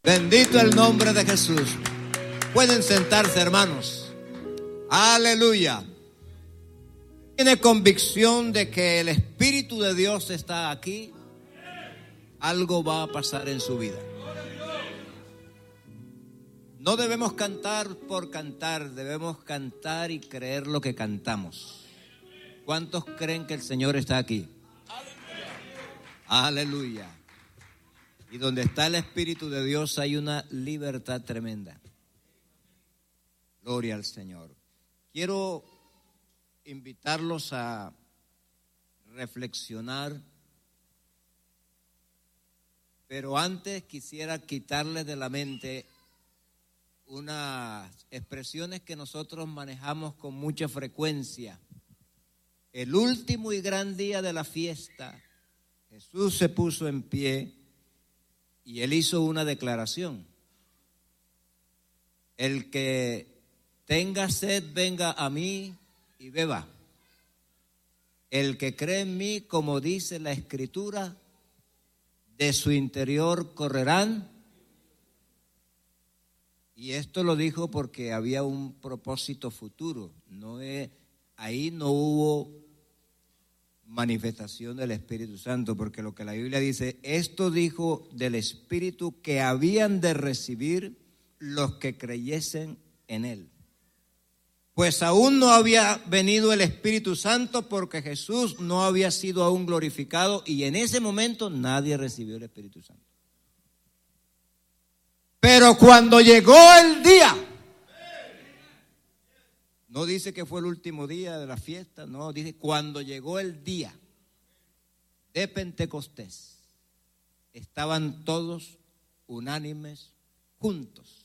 Bendito el nombre de Jesús. Pueden sentarse, hermanos. Aleluya. ¿Tiene convicción de que el Espíritu de Dios está aquí? Algo va a pasar en su vida. No debemos cantar por cantar, debemos cantar y creer lo que cantamos. ¿Cuántos creen que el Señor está aquí? Aleluya. Y donde está el Espíritu de Dios hay una libertad tremenda. Gloria al Señor. Quiero invitarlos a reflexionar, pero antes quisiera quitarles de la mente unas expresiones que nosotros manejamos con mucha frecuencia. El último y gran día de la fiesta, Jesús se puso en pie y él hizo una declaración. El que tenga sed, venga a mí y beba. El que cree en mí, como dice la Escritura, de su interior correrán. Y esto lo dijo porque había un propósito futuro. Ahí no hubo manifestación del Espíritu Santo, porque lo que la Biblia dice, esto dijo del Espíritu que habían de recibir los que creyesen en él. Pues aún no había venido el Espíritu Santo porque Jesús no había sido aún glorificado y en ese momento nadie recibió el Espíritu Santo. Pero cuando llegó el día, no dice que fue el último día de la fiesta, no, dice cuando llegó el día de Pentecostés, estaban todos unánimes juntos.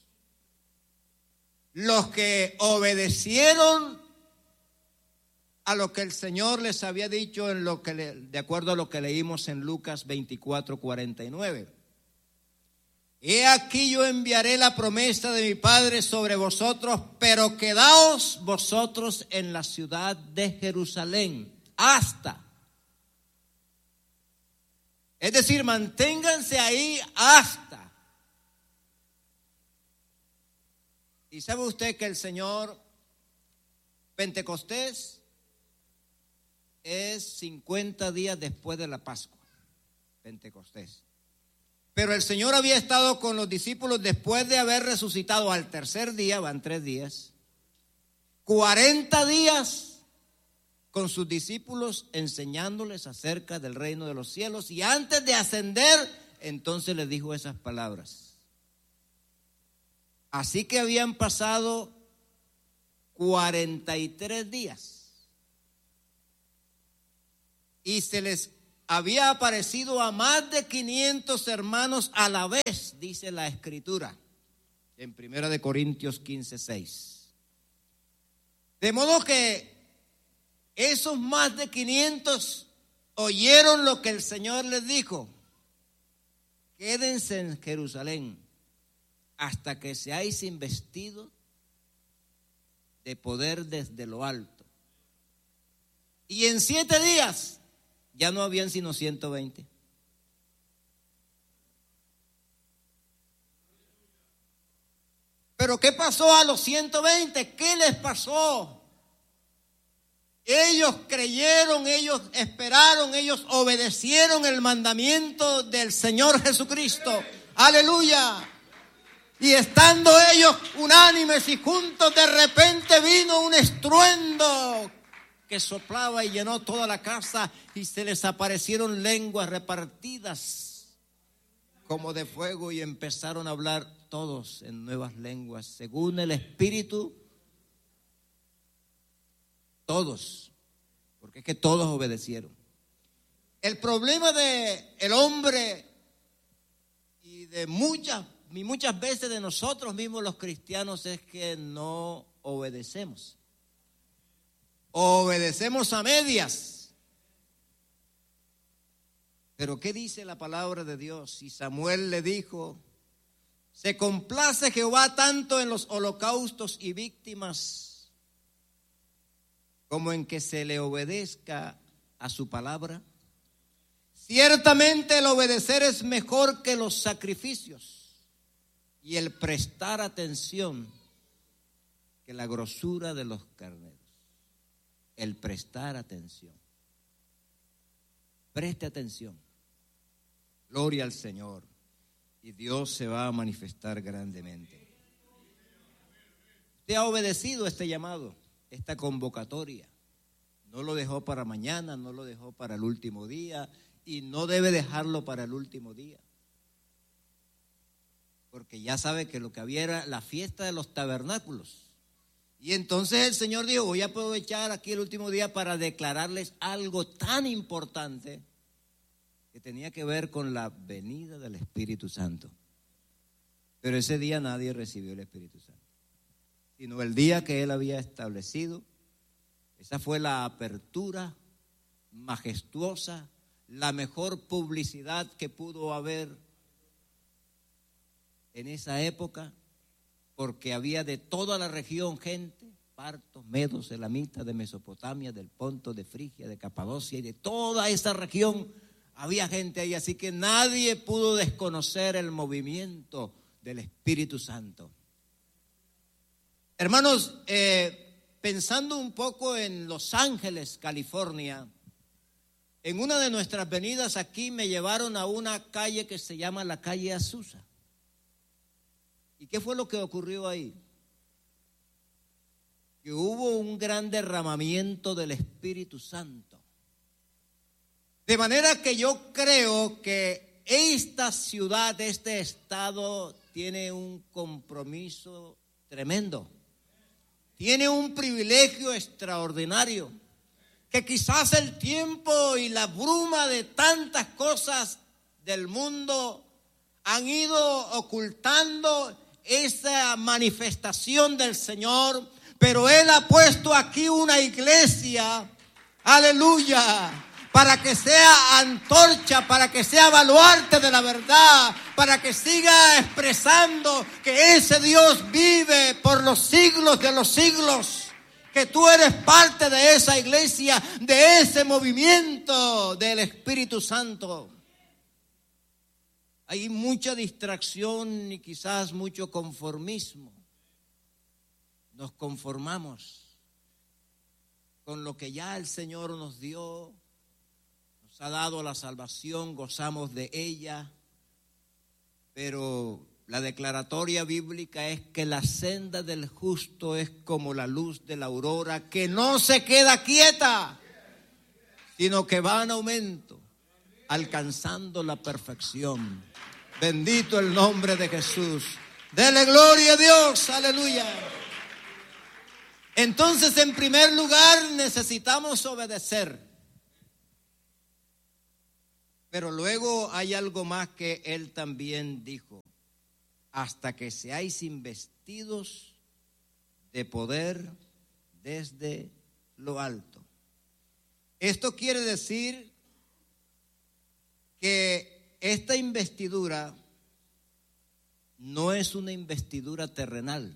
Los que obedecieron a lo que el Señor les había dicho de acuerdo a lo que leímos en Lucas 24:49. He aquí yo enviaré la promesa de mi Padre sobre vosotros, pero quedaos vosotros en la ciudad de Jerusalén hasta. Es decir, manténganse ahí hasta. Y sabe usted que el Señor Pentecostés es 50 días después de la Pascua. Pentecostés. Pero el Señor había estado con los discípulos después de haber resucitado al tercer día, van 3 días, 40 días con sus discípulos enseñándoles acerca del reino de los cielos. Y antes de ascender, entonces les dijo esas palabras. Así que habían pasado 43 días. Y se les había aparecido a más de 500 hermanos a la vez, dice la Escritura, en 1 Corintios 15:6. De modo que esos más de 500 oyeron lo que el Señor les dijo. Quédense en Jerusalén hasta que seáis investidos de poder desde lo alto. Y en 7 días ya no habían sino 120. Pero ¿qué pasó a los 120? ¿Qué les pasó? Ellos creyeron, ellos esperaron, ellos obedecieron el mandamiento del Señor Jesucristo. Aleluya. Y estando ellos unánimes y juntos, de repente vino un estruendo que soplaba y llenó toda la casa, y se les aparecieron lenguas repartidas como de fuego y empezaron a hablar todos en nuevas lenguas, según el Espíritu. Todos, porque es que todos obedecieron. El problema de el hombre y de muchas veces de nosotros mismos los cristianos es que no obedecemos. Obedecemos a medias. Pero ¿qué dice la palabra de Dios? Y Samuel le dijo: se complace Jehová tanto en los holocaustos y víctimas como en que se le obedezca a su palabra. Ciertamente el obedecer es mejor que los sacrificios, y el prestar atención que la grosura de los carneros. El prestar atención. Preste atención. Gloria al Señor. Y Dios se va a manifestar grandemente. Usted ha obedecido este llamado, esta convocatoria. No lo dejó para mañana, no lo dejó para el último día y no debe dejarlo para el último día. Porque ya sabe que lo que había era la fiesta de los tabernáculos. Y entonces el Señor dijo, voy a aprovechar aquí el último día para declararles algo tan importante que tenía que ver con la venida del Espíritu Santo. Pero ese día nadie recibió el Espíritu Santo, sino el día que Él había establecido. Esa fue la apertura majestuosa, la mejor publicidad que pudo haber en esa época, porque había de toda la región gente, partos, medos, elamitas, de Mesopotamia, del Ponto, de Frigia, de Capadocia y de toda esa región había gente ahí, así que nadie pudo desconocer el movimiento del Espíritu Santo. Hermanos, pensando un poco en Los Ángeles, California, en una de nuestras venidas aquí me llevaron a una calle que se llama la calle Azusa. ¿Y qué fue lo que ocurrió ahí? Que hubo un gran derramamiento del Espíritu Santo. De manera que yo creo que esta ciudad, este estado, tiene un compromiso tremendo. Tiene un privilegio extraordinario. Que quizás el tiempo y la bruma de tantas cosas del mundo han ido ocultando esa manifestación del Señor, pero Él ha puesto aquí una iglesia, aleluya, para que sea antorcha, para que sea baluarte de la verdad, para que siga expresando que ese Dios vive por los siglos de los siglos, que tú eres parte de esa iglesia, de ese movimiento del Espíritu Santo. Hay mucha distracción y quizás mucho conformismo. Nos conformamos con lo que ya el Señor nos dio, nos ha dado la salvación, gozamos de ella, pero la declaratoria bíblica es que la senda del justo es como la luz de la aurora, que no se queda quieta, sino que va en aumento, alcanzando la perfección. Bendito el nombre de Jesús. Dele gloria a Dios, aleluya. Entonces, en primer lugar, necesitamos obedecer. Pero luego hay algo más que Él también dijo. Hasta que seáis investidos de poder desde lo alto. Esto quiere decir que esta investidura no es una investidura terrenal,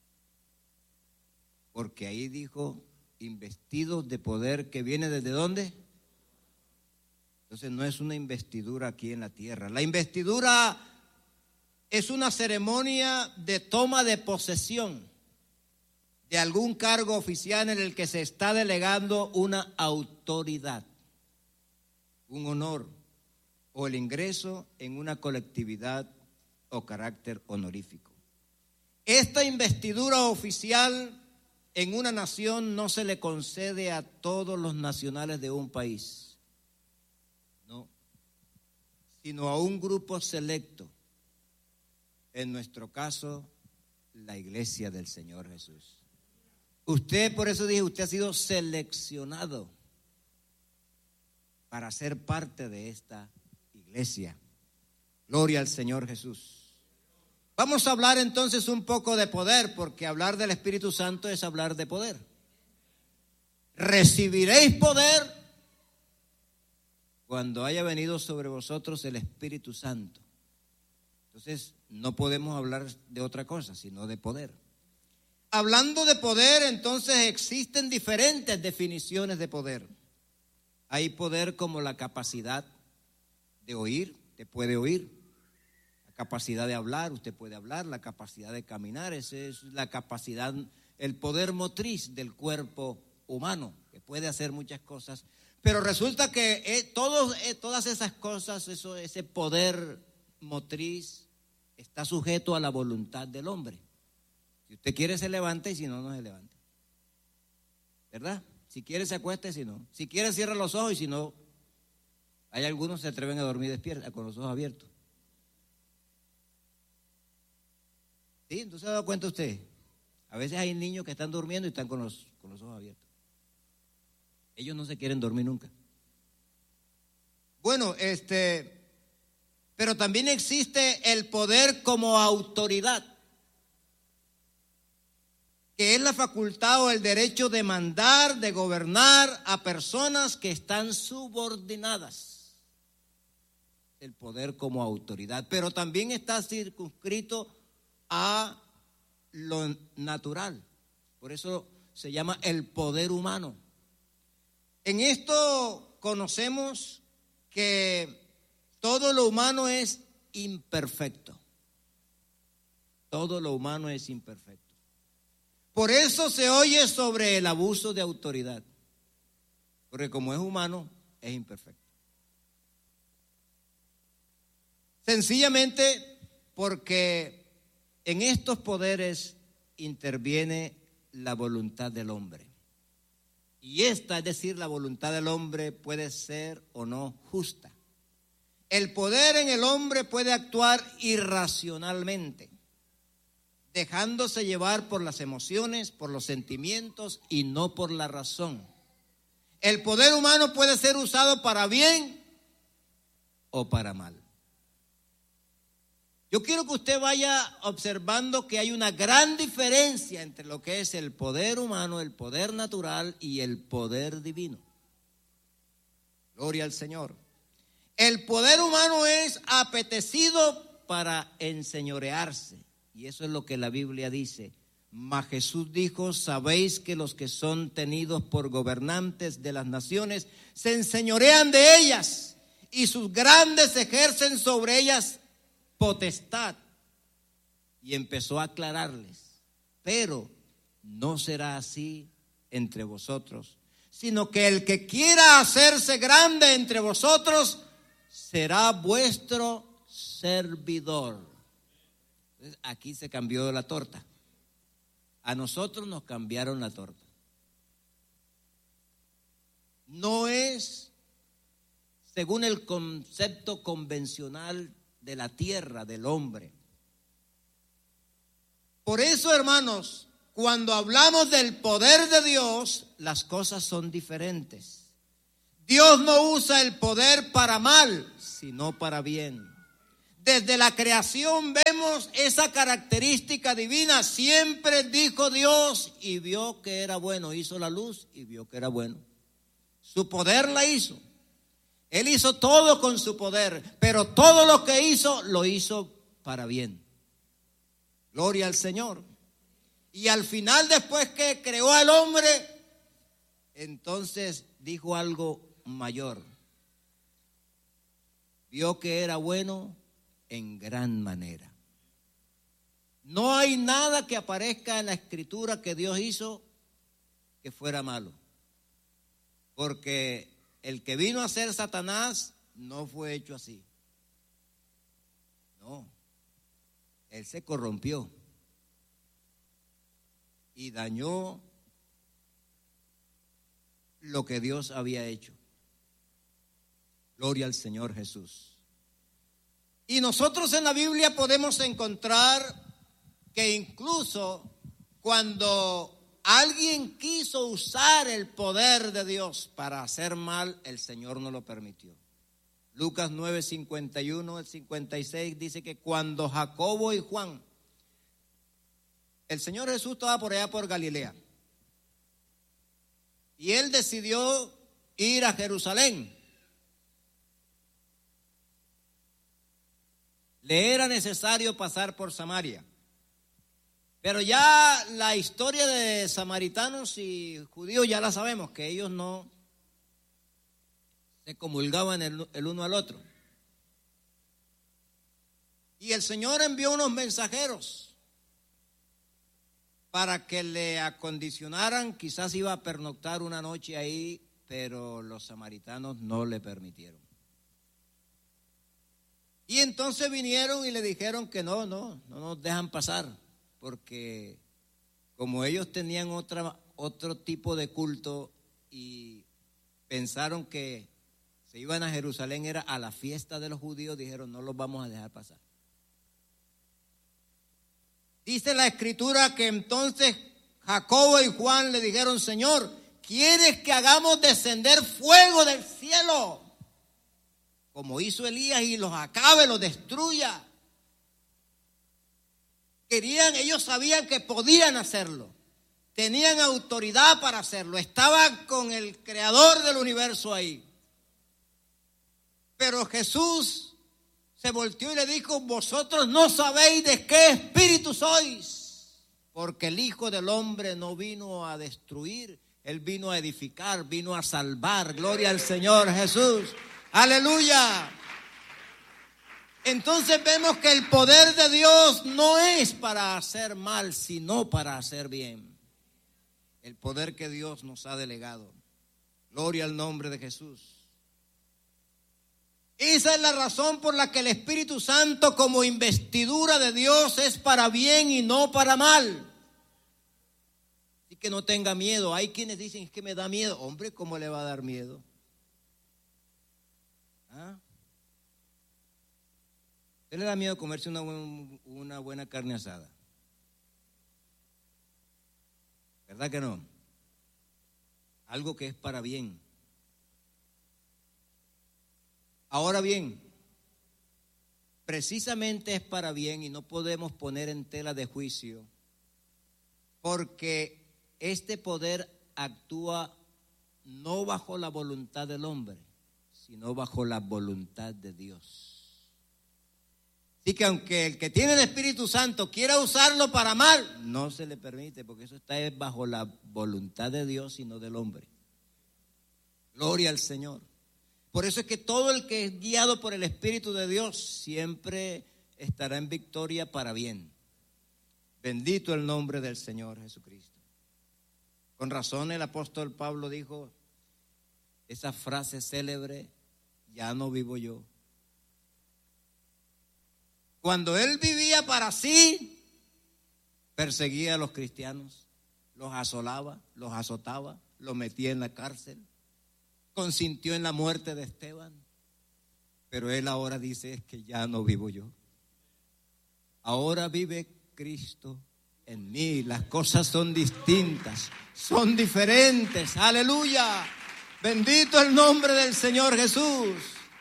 porque ahí dijo investidos de poder que viene ¿desde dónde? Entonces no es una investidura aquí en la tierra. La investidura es una ceremonia de toma de posesión de algún cargo oficial en el que se está delegando una autoridad, un honor o el ingreso en una colectividad o carácter honorífico. Esta investidura oficial en una nación no se le concede a todos los nacionales de un país, no, sino a un grupo selecto. En nuestro caso, la iglesia del Señor Jesús. Usted, por eso dije, usted ha sido seleccionado para ser parte de esta iglesia. Gloria al Señor Jesús. Vamos a hablar entonces un poco de poder, porque hablar del Espíritu Santo es hablar de poder. Recibiréis poder cuando haya venido sobre vosotros el Espíritu Santo. Entonces, no podemos hablar de otra cosa, sino de poder. Hablando de poder, entonces existen diferentes definiciones de poder. Hay poder como la capacidad de oír, te puede oír. La capacidad de hablar, usted puede hablar, la capacidad de caminar, esa es la capacidad, el poder motriz del cuerpo humano, que puede hacer muchas cosas. Pero resulta que todas esas cosas, ese poder motriz está sujeto a la voluntad del hombre. Si usted quiere se levanta y si no, no se levanta. ¿Verdad? Si quiere se acuesta y si no. Si quiere cierra los ojos y si no, hay algunos que se atreven a dormir despiertos, con los ojos abiertos. ¿Sí? Entonces se ha dado cuenta usted. A veces hay niños que están durmiendo y están con los ojos abiertos. Ellos no se quieren dormir nunca. Bueno, pero también existe el poder como autoridad, que es la facultad o el derecho de mandar, de gobernar a personas que están subordinadas. El poder como autoridad, pero también está circunscrito a lo natural. Por eso se llama el poder humano. En esto conocemos que todo lo humano es imperfecto. Todo lo humano es imperfecto. Por eso se oye sobre el abuso de autoridad, porque como es humano, es imperfecto. Sencillamente porque en estos poderes interviene la voluntad del hombre. Y esta, es decir, la voluntad del hombre puede ser o no justa. El poder en el hombre puede actuar irracionalmente, dejándose llevar por las emociones, por los sentimientos y no por la razón. El poder humano puede ser usado para bien o para mal. Yo quiero que usted vaya observando que hay una gran diferencia entre lo que es el poder humano, el poder natural y el poder divino. Gloria al Señor. El poder humano es apetecido para enseñorearse. Y eso es lo que la Biblia dice. Mas Jesús dijo: sabéis que los que son tenidos por gobernantes de las naciones se enseñorean de ellas, y sus grandes ejercen sobre ellas potestad. Y empezó a aclararles: pero no será así entre vosotros, sino que el que quiera hacerse grande entre vosotros será vuestro servidor. Entonces, aquí se cambió la torta. A nosotros nos cambiaron la torta. No es según el concepto convencional de la tierra, del hombre. Por eso, hermanos, cuando hablamos del poder de Dios, las cosas son diferentes. Dios no usa el poder para mal, sino para bien. Desde la creación vemos esa característica divina. Siempre dijo Dios y vio que era bueno. Hizo la luz y vio que era bueno. Su poder la hizo. Él hizo todo con su poder, pero todo lo que hizo, lo hizo para bien. Gloria al Señor. Y al final, después que creó al hombre, entonces dijo algo mayor. Vio que era bueno en gran manera. No hay nada que aparezca en la Escritura que Dios hizo que fuera malo. Porque el que vino a ser Satanás no fue hecho así. No. Él se corrompió y dañó lo que Dios había hecho. Gloria al Señor Jesús. Y nosotros en la Biblia podemos encontrar que incluso cuando alguien quiso usar el poder de Dios para hacer mal, el Señor no lo permitió. Lucas 9, 51 al 56 dice que cuando Jacobo y Juan, el Señor Jesús estaba por allá por Galilea, y él decidió ir a Jerusalén. Le era necesario pasar por Samaria. Pero ya la historia de samaritanos y judíos ya la sabemos, que ellos no se comulgaban el uno al otro. Y el Señor envió unos mensajeros para que le acondicionaran. Quizás iba a pernoctar una noche ahí, pero los samaritanos no le permitieron. Y entonces vinieron y le dijeron que no nos dejan pasar, porque como ellos tenían otro tipo de culto y pensaron que se iban a Jerusalén, era a la fiesta de los judíos, dijeron no los vamos a dejar pasar. Dice la Escritura que entonces Jacobo y Juan le dijeron: Señor, ¿quieres que hagamos descender fuego del cielo, como hizo Elías, y los acabe, los destruya? Ellos sabían que podían hacerlo, tenían autoridad para hacerlo, estaban con el creador del universo ahí. Pero Jesús se volteó y le dijo: vosotros no sabéis de qué espíritu sois, porque el Hijo del Hombre no vino a destruir, Él vino a edificar, vino a salvar. Gloria al Señor Jesús. Aleluya. Entonces vemos que el poder de Dios no es para hacer mal, sino para hacer bien. El poder que Dios nos ha delegado. Gloria al nombre de Jesús. Esa es la razón por la que el Espíritu Santo, como investidura de Dios, es para bien y no para mal. Así que no tenga miedo. Hay quienes dicen: es que me da miedo. Hombre, ¿cómo le va a dar miedo? ¿Ah? ¿Usted le da miedo comerse una buena carne asada? ¿Verdad que no? Algo que es para bien. Ahora bien, precisamente es para bien y no podemos poner en tela de juicio, porque este poder actúa no bajo la voluntad del hombre, sino bajo la voluntad de Dios. Así que aunque el que tiene el Espíritu Santo quiera usarlo para mal, no se le permite, porque eso está bajo la voluntad de Dios y no del hombre. Gloria al Señor. Por eso es que todo el que es guiado por el Espíritu de Dios siempre estará en victoria para bien. Bendito el nombre del Señor Jesucristo. Con razón el apóstol Pablo dijo esa frase célebre: ya no vivo yo. Cuando él vivía para sí, perseguía a los cristianos, los asolaba, los azotaba, los metía en la cárcel. Consintió en la muerte de Esteban, pero él ahora dice: es que ya no vivo yo, ahora vive Cristo en mí. Las cosas son distintas, son diferentes. Aleluya, bendito el nombre del Señor Jesús.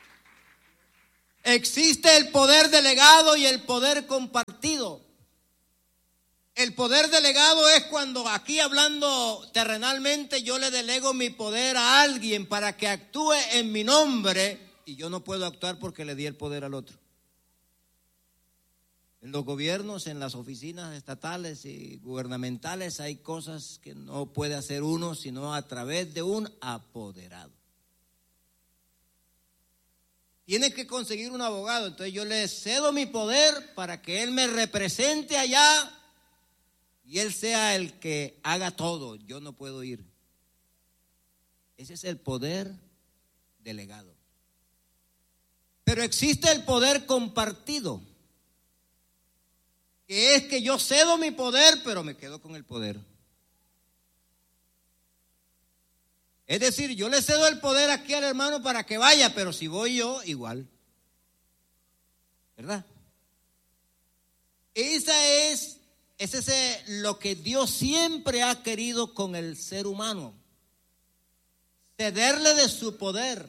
Existe el poder delegado y el poder compartido. El poder delegado es cuando, aquí hablando terrenalmente, yo le delego mi poder a alguien para que actúe en mi nombre, y yo no puedo actuar porque le di el poder al otro. En los gobiernos, en las oficinas estatales y gubernamentales, hay cosas que no puede hacer uno sino a través de un apoderado. Tiene que conseguir un abogado, entonces yo le cedo mi poder para que él me represente allá y él sea el que haga todo. Yo no puedo ir. Ese es el poder delegado. Pero existe el poder compartido, que es que yo cedo mi poder, pero me quedo con el poder. Es decir, yo le cedo el poder aquí al hermano para que vaya, pero si voy yo, igual. ¿Verdad? Ese es lo que Dios siempre ha querido con el ser humano. Cederle de su poder.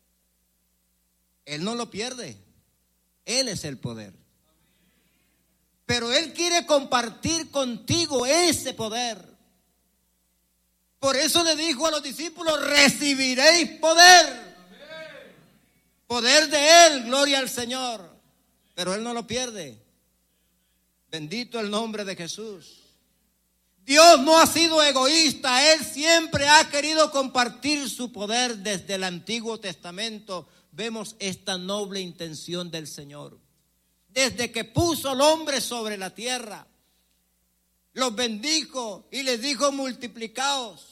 Él no lo pierde. Él es el poder. Pero Él quiere compartir contigo ese poder. Por eso le dijo a los discípulos: recibiréis poder. Poder de Él, gloria al Señor. Pero Él no lo pierde. Bendito el nombre de Jesús. Dios no ha sido egoísta. Él siempre ha querido compartir su poder. Desde el Antiguo Testamento vemos esta noble intención del Señor. desde que puso al hombre sobre la tierra. Los bendijo y les dijo: multiplicaos,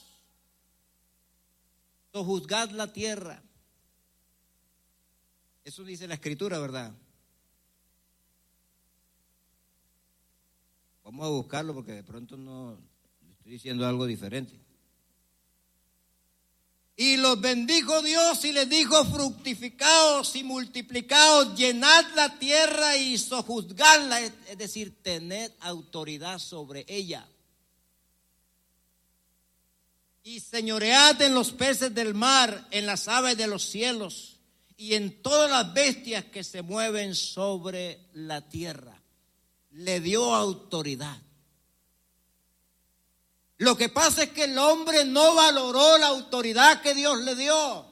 sojuzgad la tierra. Eso dice la Escritura, ¿verdad? Vamos a buscarlo porque de pronto no estoy diciendo algo diferente. Y los bendijo Dios y les dijo: fructificaos y multiplicaos, llenad la tierra y sojuzgadla, es decir, tened autoridad sobre ella. Y señoread en los peces del mar, en las aves de los cielos y en todas las bestias que se mueven sobre la tierra. Le dio autoridad. Lo que pasa es que el hombre no valoró la autoridad que Dios le dio.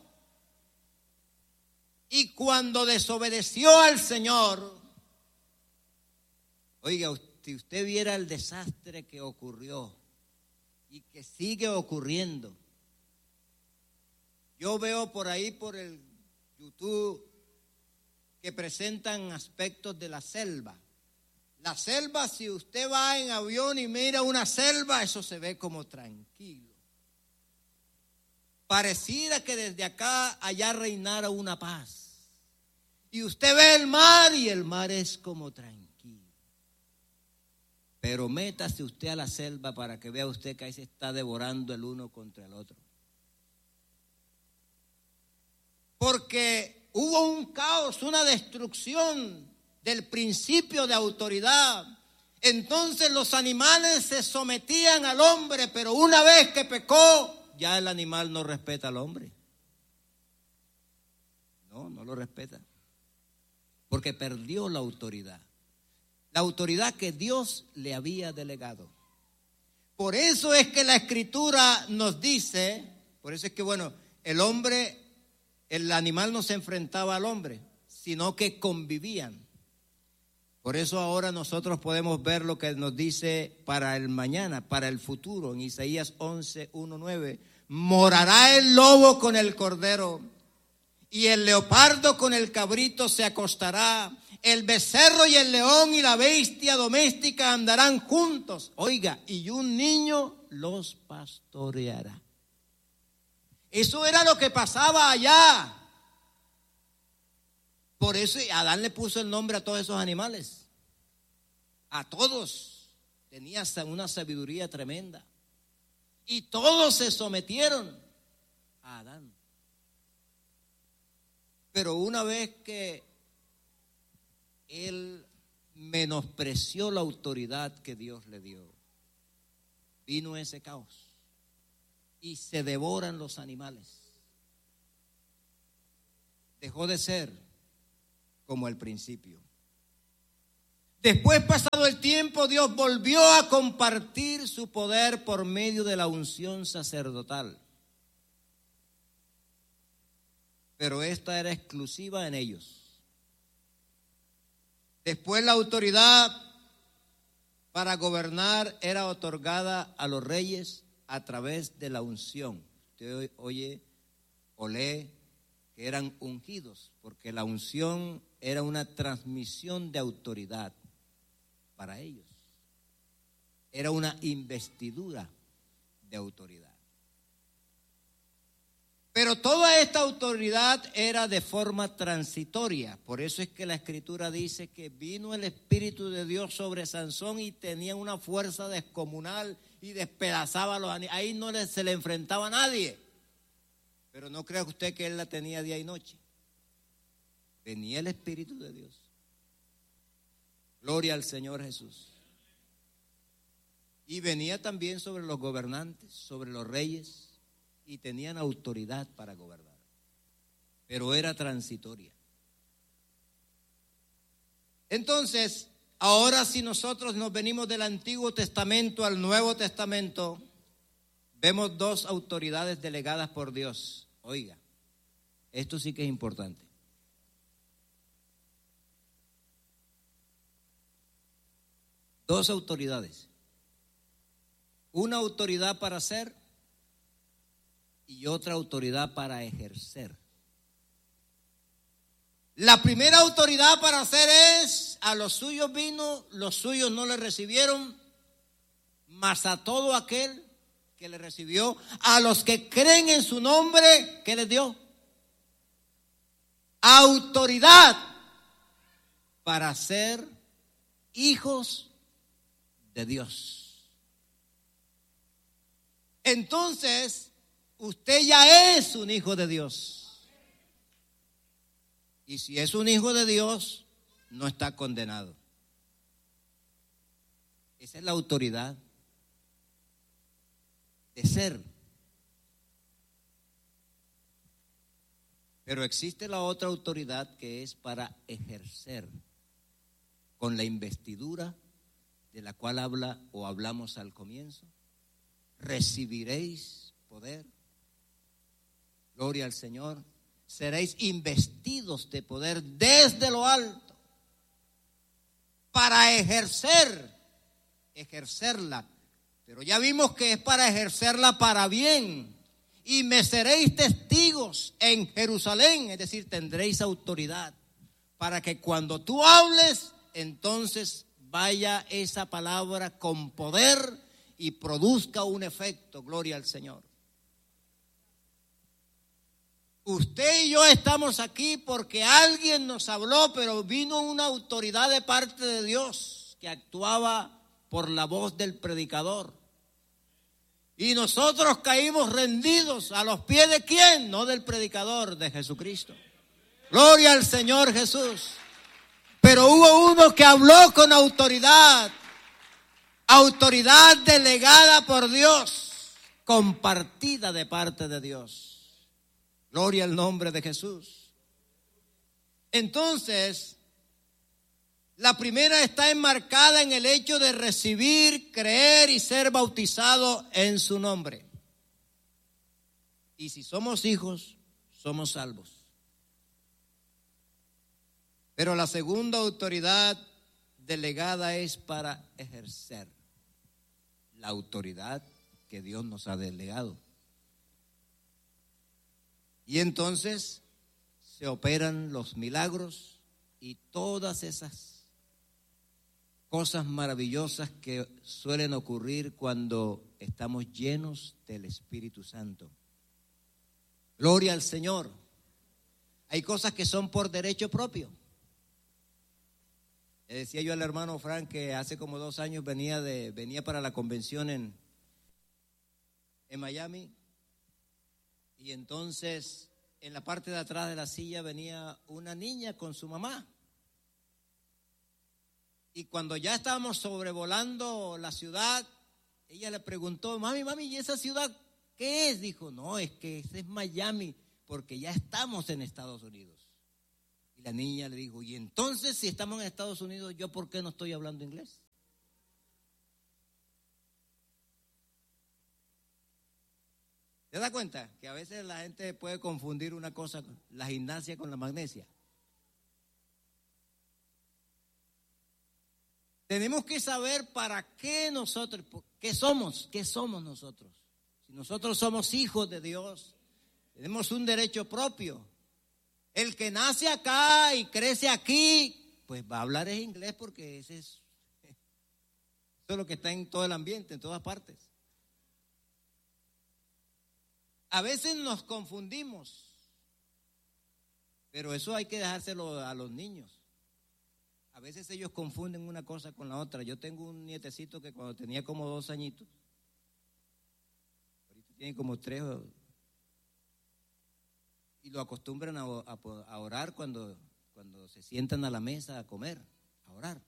Y cuando desobedeció al Señor, oiga, si usted viera el desastre que ocurrió y que sigue ocurriendo. Yo veo por ahí, por el YouTube, que presentan aspectos de la selva. La selva, si usted va en avión y mira una selva, eso se ve como tranquilo. Pareciera que desde acá allá reinara una paz. Y usted ve el mar y el mar es como tranquilo. Pero métase usted a la selva para que vea usted que ahí se está devorando el uno contra el otro. Porque hubo un caos, una destrucción del principio de autoridad. Entonces los animales se sometían al hombre, pero una vez que pecó, ya el animal no respeta al hombre. No lo respeta. Porque perdió la autoridad. La autoridad que Dios le había delegado. Por eso es que la Escritura nos dice, por eso es que el animal no se enfrentaba al hombre, sino que convivían. Por eso ahora nosotros podemos ver lo que nos dice para el mañana, para el futuro, en Isaías 11:1-9. Morará el lobo con el cordero, y el leopardo con el cabrito se acostará. El becerro y el león y la bestia doméstica andarán juntos. Oiga, y un niño los pastoreará. Eso era lo que pasaba allá. Por eso Adán le puso el nombre a todos esos animales. A todos. Tenía una sabiduría tremenda. Y todos se sometieron a Adán. Pero una vez que él menospreció la autoridad que Dios le dio, vino ese caos. Y se devoran los animales. Dejó de ser como al principio. Después, pasado el tiempo, Dios volvió a compartir su poder por medio de la unción sacerdotal. Pero esta era exclusiva en ellos. Después la autoridad para gobernar era otorgada a los reyes a través de la unción. Usted oye o lee que eran ungidos, porque la unción era una transmisión de autoridad para ellos. Era una investidura de autoridad. Pero toda esta autoridad era de forma transitoria. Por eso es que la Escritura dice que vino el Espíritu de Dios sobre Sansón y tenía una fuerza descomunal y despedazaba a los animales. Ahí no se le enfrentaba a nadie. Pero no crea usted que él la tenía día y noche. Venía el Espíritu de Dios. Gloria al Señor Jesús. Y venía también sobre los gobernantes, sobre los reyes, y tenían autoridad para gobernar. Pero era transitoria. Entonces, ahora si nosotros nos venimos del Antiguo Testamento al Nuevo Testamento, vemos dos autoridades delegadas por Dios. Oiga, esto sí que es importante. Dos autoridades. Una autoridad para hacer y otra autoridad para ejercer. La primera autoridad para hacer es, a los suyos vino, los suyos no le recibieron, mas a todo aquel que le recibió, a los que creen en su nombre, ¿qué les dio? Autoridad para ser hijos de Dios. Entonces, usted ya es un hijo de Dios. Y si es un hijo de Dios, no está condenado. Esa es la autoridad de ser. Pero existe la otra autoridad que es para ejercer, con la investidura de la cual hablamos al comienzo. Recibiréis poder. Gloria al Señor. Seréis investidos de poder desde lo alto para ejercerla. Pero ya vimos que es para ejercerla para bien. Y me seréis testigos en Jerusalén, es decir, tendréis autoridad para que cuando tú hables, entonces vaya esa palabra con poder y produzca un efecto. Gloria al Señor. Usted y yo estamos aquí porque alguien nos habló, pero vino una autoridad de parte de Dios que actuaba por la voz del predicador. Y nosotros caímos rendidos a los pies de ¿quién? No del predicador, de Jesucristo. Gloria al Señor Jesús. Pero hubo uno que habló con autoridad. Autoridad delegada por Dios, compartida de parte de Dios. Gloria al nombre de Jesús. Entonces, la primera está enmarcada en el hecho de recibir, creer y ser bautizado en su nombre. Y si somos hijos, somos salvos. Pero la segunda autoridad delegada es para ejercer la autoridad que Dios nos ha delegado. Y entonces se operan los milagros y todas esas cosas maravillosas que suelen ocurrir cuando estamos llenos del Espíritu Santo. Gloria al Señor. Hay cosas que son por derecho propio. Le decía yo al hermano Frank que hace como 2 años venía para la convención en Miami. Y entonces en la parte de atrás de la silla venía una niña con su mamá. Y cuando ya estábamos sobrevolando la ciudad, ella le preguntó, mami, ¿y esa ciudad qué es? Dijo, no, es que ese es Miami, porque ya estamos en Estados Unidos. Y la niña le dijo, y entonces si estamos en Estados Unidos, ¿yo por qué no estoy hablando inglés? ¿Te das cuenta? Que a veces la gente puede confundir una cosa, la gimnasia con la magnesia. Tenemos que saber para qué nosotros, qué somos nosotros. Si nosotros somos hijos de Dios, tenemos un derecho propio. El que nace acá y crece aquí, pues va a hablar en inglés porque eso es lo que está en todo el ambiente, en todas partes. A veces nos confundimos, pero eso hay que dejárselo a los niños. A veces ellos confunden una cosa con la otra. Yo tengo un nietecito que cuando tenía como 2 añitos, ahorita tiene como 3, y lo acostumbran a orar cuando se sientan a la mesa a comer, a orar.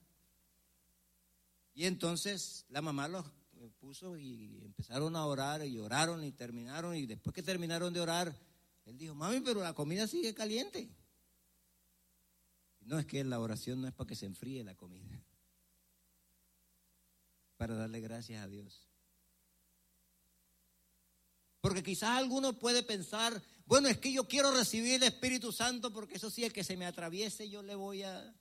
Y entonces la mamá los puso y empezaron a orar y oraron y terminaron, y después que terminaron de orar, él dijo, mami, pero la comida sigue caliente. No, es que la oración no es para que se enfríe la comida, para darle gracias a Dios. Porque quizás alguno puede pensar, bueno, es que yo quiero recibir el Espíritu Santo porque eso sí, el que se me atraviese yo le voy a...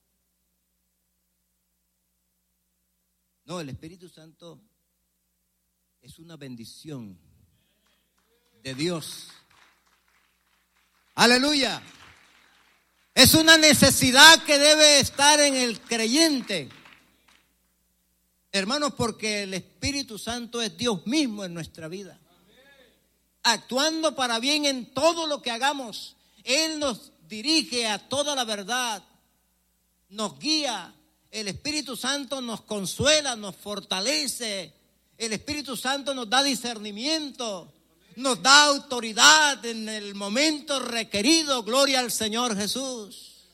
No, el Espíritu Santo es una bendición de Dios. Aleluya. Es una necesidad que debe estar en el creyente. Hermanos, porque el Espíritu Santo es Dios mismo en nuestra vida, actuando para bien en todo lo que hagamos. Él nos dirige a toda la verdad, nos guía. El Espíritu Santo nos consuela, nos fortalece. El Espíritu Santo nos da discernimiento, nos da autoridad en el momento requerido. Gloria al Señor Jesús.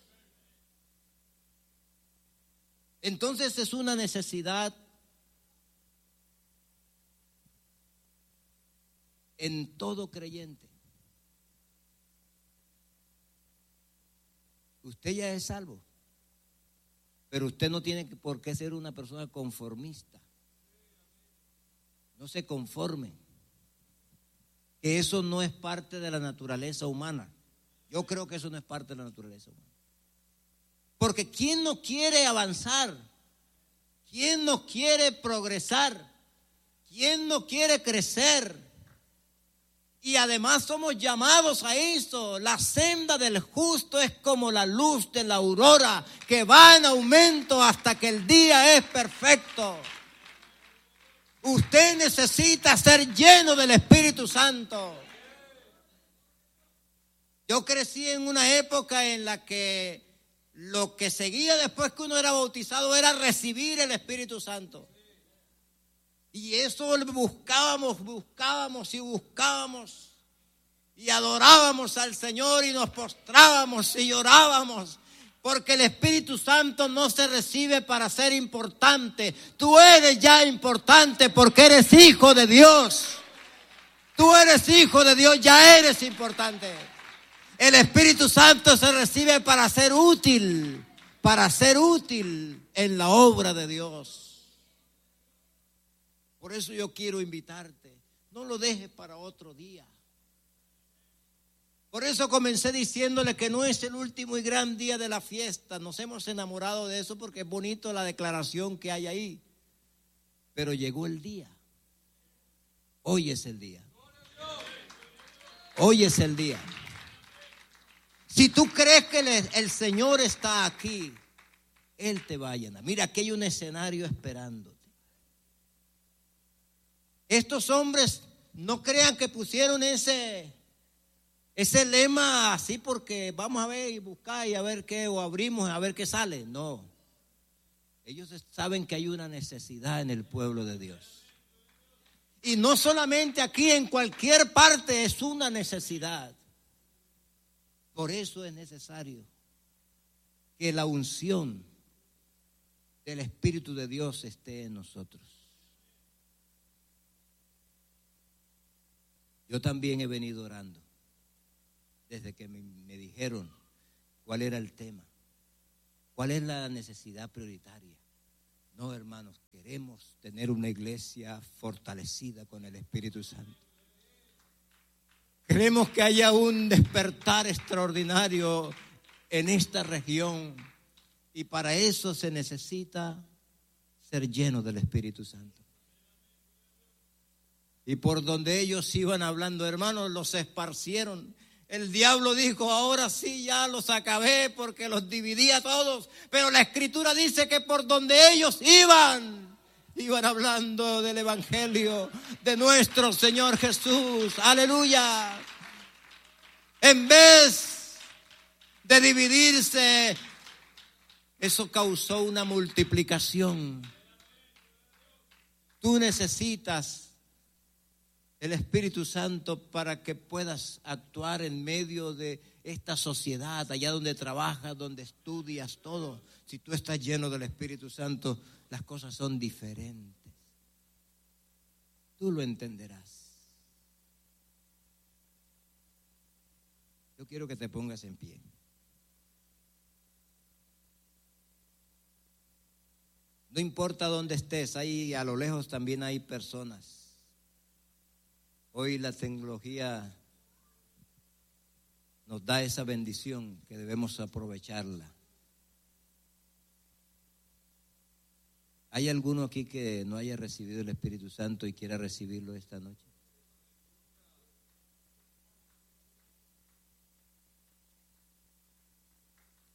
Entonces es una necesidad en todo creyente. Usted ya es salvo, pero usted no tiene por qué ser una persona conformista. No se conforme, que eso no es parte de la naturaleza humana. Yo creo que eso no es parte de la naturaleza humana. Porque ¿quién no quiere avanzar? ¿Quién no quiere progresar? ¿Quién no quiere crecer? Y además somos llamados a eso. La senda del justo es como la luz de la aurora, que va en aumento hasta que el día es perfecto. Usted necesita ser lleno del Espíritu Santo. Yo crecí en una época en la que lo que seguía después que uno era bautizado era recibir el Espíritu Santo. Y eso buscábamos y adorábamos al Señor y nos postrábamos y llorábamos, porque el Espíritu Santo no se recibe para ser importante. Tú eres ya importante porque eres hijo de Dios. Tú eres hijo de Dios, ya eres importante. El Espíritu Santo se recibe para ser útil en la obra de Dios. Por eso yo quiero invitarte, no lo dejes para otro día. Por eso comencé diciéndole que no es el último y gran día de la fiesta. Nos hemos enamorado de eso porque es bonito la declaración que hay ahí. Pero llegó el día. Hoy es el día. Hoy es el día. Si tú crees que el Señor está aquí, Él te va a llenar. Mira, aquí hay un escenario esperándote. Estos hombres no crean que pusieron ese lema así porque vamos a ver y buscar y a ver qué, o abrimos a ver qué sale. No. Ellos saben que hay una necesidad en el pueblo de Dios. Y no solamente aquí, en cualquier parte es una necesidad. Por eso es necesario que la unción del Espíritu de Dios esté en nosotros. Yo también he venido orando desde que me dijeron cuál era el tema, cuál es la necesidad prioritaria. No, hermanos, queremos tener una iglesia fortalecida con el Espíritu Santo. Queremos que haya un despertar extraordinario en esta región, y para eso se necesita ser lleno del Espíritu Santo. Y por donde ellos iban hablando, hermanos, los esparcieron. El diablo dijo, ahora sí ya los acabé porque los dividí a todos. Pero la Escritura dice que por donde ellos iban hablando del Evangelio de nuestro Señor Jesús. Aleluya. En vez de dividirse, eso causó una multiplicación. Tú necesitas el Espíritu Santo para que puedas actuar en medio de esta sociedad, allá donde trabajas, donde estudias, todo. Si tú estás lleno del Espíritu Santo, las cosas son diferentes. Tú lo entenderás. Yo quiero que te pongas en pie. No importa dónde estés, ahí a lo lejos también hay personas. Hoy la tecnología nos da esa bendición que debemos aprovecharla. ¿Hay alguno aquí que no haya recibido el Espíritu Santo y quiera recibirlo esta noche?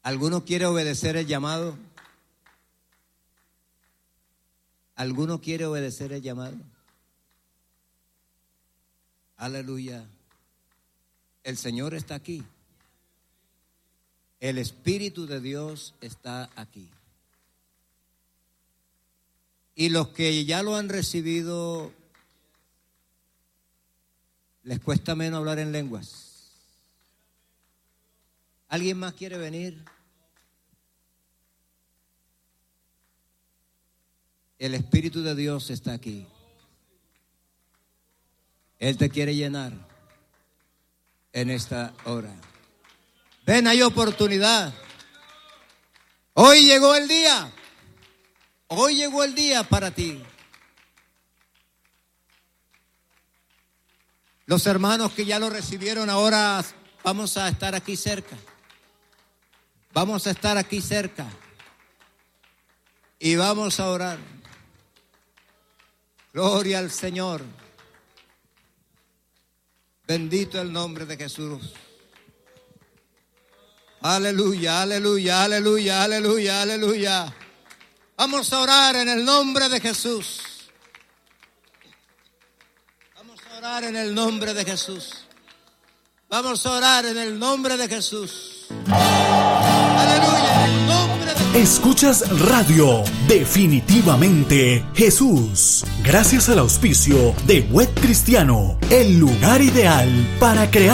¿Alguno quiere obedecer el llamado? ¿Alguno quiere obedecer el llamado? Aleluya. El Señor está aquí. El Espíritu de Dios está aquí. Y los que ya lo han recibido, les cuesta menos hablar en lenguas. ¿Alguien más quiere venir? El Espíritu de Dios está aquí. Él te quiere llenar en esta hora. Ven, hay oportunidad. Hoy llegó el día. Hoy llegó el día para ti. Los hermanos que ya lo recibieron, ahora vamos a estar aquí cerca. Vamos a estar aquí cerca. Y vamos a orar. Gloria al Señor. Bendito el nombre de Jesús. Aleluya, aleluya, aleluya, aleluya, aleluya. Vamos a orar en el nombre de Jesús. Vamos a orar en el nombre de Jesús. Vamos a orar en el nombre de Jesús. Aleluya, en el nombre de Jesús. Escuchas Radio Definitivamente Jesús. Gracias al auspicio de Web Cristiano, el lugar ideal para crear